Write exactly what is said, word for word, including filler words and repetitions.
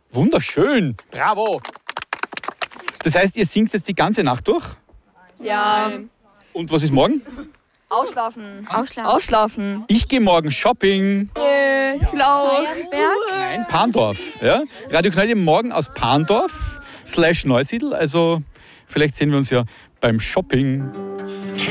Wunderschön. Bravo. Das heißt, ihr singt jetzt die ganze Nacht durch? Ja. Und was ist morgen? Ausschlafen. Ausschlafen. Ausschlafen. Ich gehe morgen shopping. Äh, ich will auch. Nein, Pandorf. Ja? Radio Knall morgen aus Pandorf slash Neusiedl. Also vielleicht sehen wir uns ja beim Shopping.